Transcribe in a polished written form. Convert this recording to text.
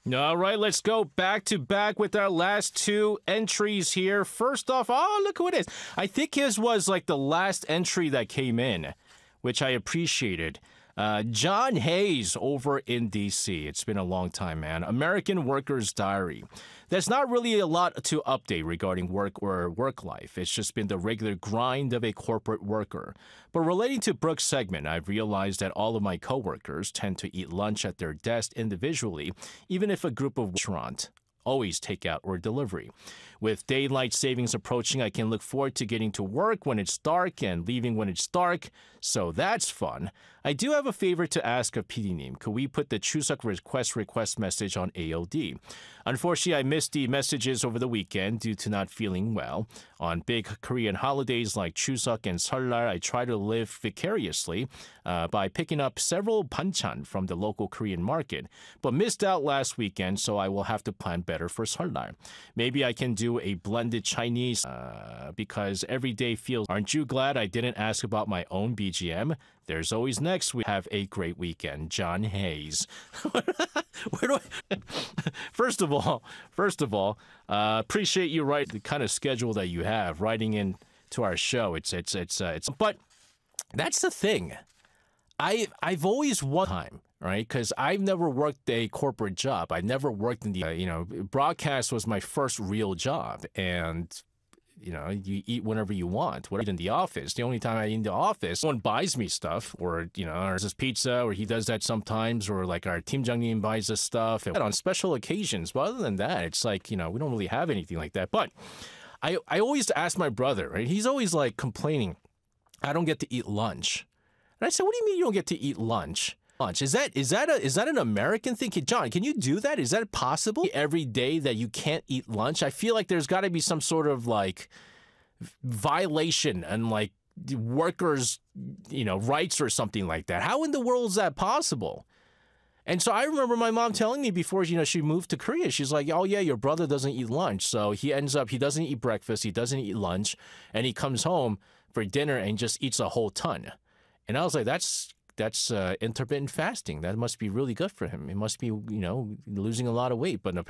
All right, let's go back to back with our last two entries here. First off, oh, look who it is. I think his was like the last entry that came in, which I appreciated. John Hayes over in D.C. It's been a long time, man. American Worker's Diary. There's not really a lot to update regarding work or work life. It's just been the regular grind of a corporate worker. But relating to Brooke's segment, I've realized that all of my coworkers tend to eat lunch at their desk individually, even if a group of restaurant. Always takeout or delivery. With daylight savings approaching, I can look forward to getting to work when it's dark and leaving when it's dark, so that's fun. I do have a favor to ask of PD님. Could we put the Chuseok request message on AOD? Unfortunately, I missed the messages over the weekend due to not feeling well. On big Korean holidays like Chuseok and Seollal, I try to live vicariously by picking up several banchan from the local Korean market, but missed out last weekend, so I will have to plan better for Seollal. Maybe I can do a blended Chinese because every day feels. Aren't you glad I didn't ask about my own BGM? There's always next week. Have a great weekend, John Hayes. Where do I? First of all, appreciate you writing the kind of schedule that you have writing in to our show. It's. But that's the thing. I've always one time. Right, because I've never worked a corporate job. I never worked in the, broadcast was my first real job. And, you eat whenever you want. What I eat in the office. The only time I eat in the office, someone buys me stuff, or, there's this pizza, or he does that sometimes, or like our 팀장님 buys us stuff and on special occasions. But other than that, it's like, we don't really have anything like that. But I always ask my brother, right? He's always like complaining, I don't get to eat lunch. And I said, what do you mean you don't get to eat lunch? Is that an American thing? John, can you do that? Is that possible? Every day that you can't eat lunch? I feel like there's got to be some sort of like violation and like workers, rights or something like that. How in the world is that possible? And so I remember my mom telling me before, she moved to Korea, she's like, oh yeah, your brother doesn't eat lunch. So he doesn't eat breakfast, he doesn't eat lunch, and he comes home for dinner and just eats a whole ton. And I was like, that's intermittent fasting. That must be really good for him. He must be, losing a lot of weight. But